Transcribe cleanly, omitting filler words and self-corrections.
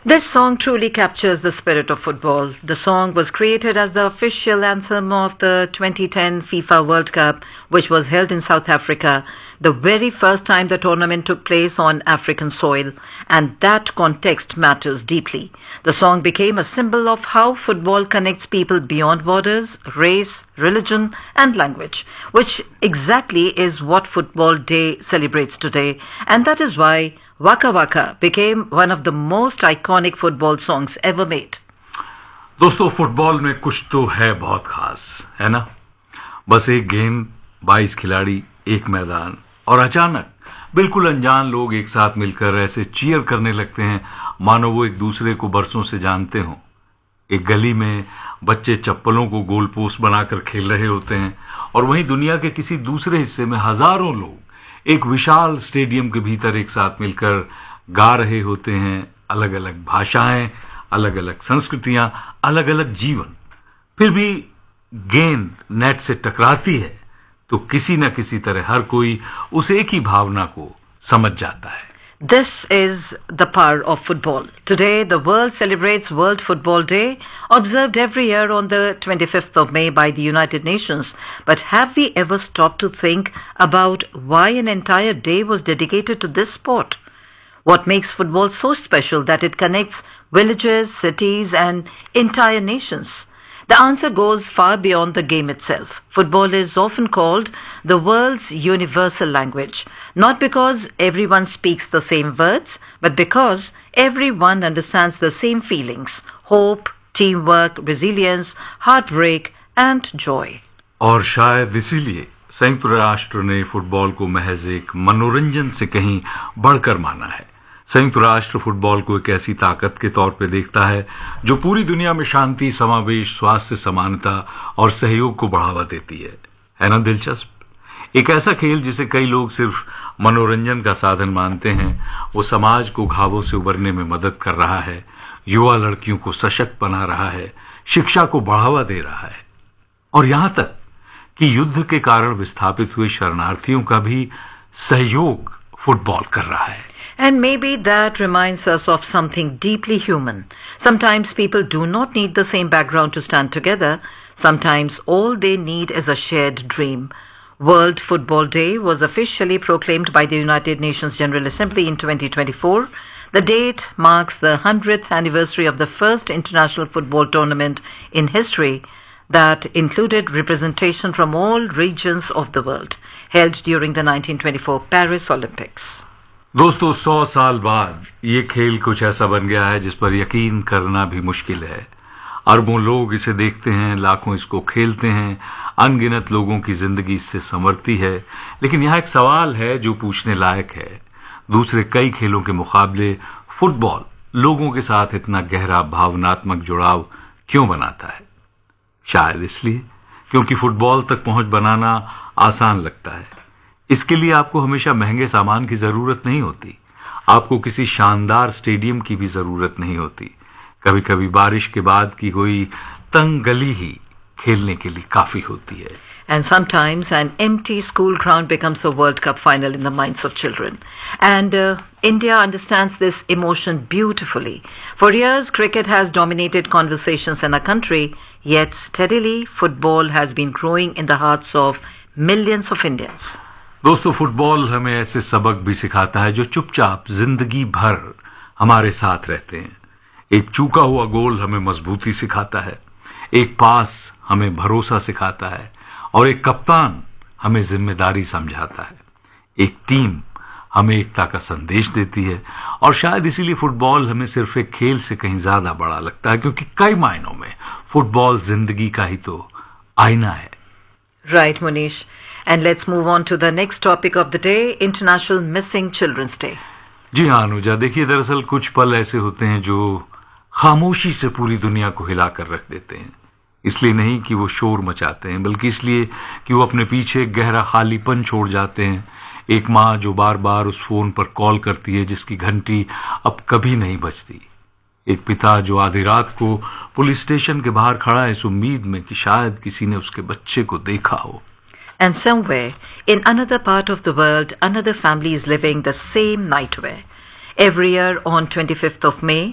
This song truly captures the spirit of football. The song was created as the official anthem of the 2010 FIFA World Cup, which was held in South Africa, the very first time the tournament took place on African soil, and that context matters deeply. The song became a symbol of how football connects people beyond borders, race, religion, and language, which exactly is what Football Day celebrates today, and that is why Waka Waka became one of the most iconic football songs ever made. दोस्तों, football में कुछ तो है बहुत खास, है ना? बस एक गेंद, 22 खिलाड़ी, एक मैदान, और अचानक बिल्कुल अनजान लोग एक साथ मिलकर ऐसे चीयर करने लगते हैं मानो वो एक दूसरे को बरसों से जानते हों। एक गली में बच्चे चप्पलों को गोल पोस्ट बनाकर खेल रहे होते हैं और वहीं दुनिया के किसी दूसरे हिस्से में हजारों लोग एक विशाल स्टेडियम के भीतर एक साथ मिलकर गा रहे होते हैं। अलग अलग भाषाएं, अलग अलग संस्कृतियां, अलग अलग जीवन। फिर भी गेंद नेट से टकराती है तो किसी न किसी तरह हर कोई उस एक ही भावना को समझ जाता है। This is the power of football. Today, the world celebrates World Football Day, observed every year on the 25th of May by the United Nations. But have we ever stopped to think about why an entire day was dedicated to this sport? What makes football so special that it connects villages, cities, and entire nations? The answer goes far beyond the game itself. Football is often called the world's universal language, not because everyone speaks the same words, but because everyone understands the same feelings: hope, teamwork, resilience, heartbreak, and joy. और शायद इसीलिए संयुक्त राष्ट्र ने football को महज एक मनोरंजन से कहीं बढ़कर माना है। संयुक्त राष्ट्र फुटबॉल को एक ऐसी ताकत के तौर पर देखता है जो पूरी दुनिया में शांति, समावेश, स्वास्थ्य, समानता और सहयोग को बढ़ावा देती है ना दिलचस्प? एक ऐसा खेल जिसे कई लोग सिर्फ मनोरंजन का साधन मानते हैं, वो समाज को घावों से उबरने में मदद कर रहा है, युवा लड़कियों को सशक्त बना रहा है, शिक्षा को बढ़ावा दे रहा है और यहां तक कि युद्ध के कारण विस्थापित हुए शरणार्थियों का भी सहयोग फुटबॉल कर रहा है। And maybe that reminds us of something deeply human. Sometimes people do not need the same background to stand together. Sometimes all they need is a shared dream. World Football Day was officially proclaimed by the United Nations General Assembly in 2024. The date marks the 100th anniversary of the first international football tournament in history that included representation from all regions of the world, held during the 1924 Paris Olympics. दोस्तों, 100 साल बाद ये खेल कुछ ऐसा बन गया है जिस पर यकीन करना भी मुश्किल है। अरबों लोग इसे देखते हैं, लाखों इसको खेलते हैं, अनगिनत लोगों की जिंदगी इससे संवरती है। लेकिन यहाँ एक सवाल है जो पूछने लायक है। दूसरे कई खेलों के मुकाबले फुटबॉल लोगों के साथ इतना गहरा भावनात्मक जुड़ाव क्यों बनाता है? शायद इसलिए क्योंकि फुटबॉल तक पहुंच बनाना आसान लगता है। इसके लिए आपको हमेशा महंगे सामान की जरूरत नहीं होती, आपको किसी शानदार स्टेडियम की भी जरूरत नहीं होती। कभी कभी बारिश के बाद की हुई तंग गली ही खेलने के लिए काफी होती है। And sometimes an empty school ground becomes a World Cup final in the minds of children. And India understands this emotion beautifully. For years, cricket has dominated conversations in our country, yet steadily, football has been growing in the hearts of millions of Indians. दोस्तों, football हमें ऐसे सबक भी सिखाता है जो चुपचाप जिंदगी भर हमारे साथ रहते हैं। एक चूका हुआ गोल हमें मजबूती सिखाता है, एक पास हमें भरोसा सिखाता है और एक कप्तान हमें जिम्मेदारी समझाता है। एक टीम हमें एकता का संदेश देती है और शायद इसीलिए फुटबॉल हमें सिर्फ एक खेल से कहीं ज्यादा बड़ा लगता है, क्योंकि कई मायनों में फुटबॉल जिंदगी का ही तो आईना है। Right, Munish. And let's move on to the next topic of the day, International Missing Children's Day. जी हाँ अनुजा, देखिए, दरअसल कुछ पल ऐसे होते हैं जो खामोशी से पूरी दुनिया को हिलाकर रख देते हैं। इसलिए नहीं कि वो शोर मचाते हैं, बल्कि इसलिए कि वो अपने पीछे गहरा खालीपन छोड़ जाते हैं। एक माँ जो बार बार उस फोन पर कॉल करती है जिसकी घंटी अब कभी नहीं बजती। एक पिता जो आधी रात को पुलिस स्टेशन के बाहर खड़ा है इस उम्मीद में कि शायद किसी ने उसके बच्चे को देखा हो। And somewhere in another part of the world, another family is living the same nightmare. Every year on 25th of May,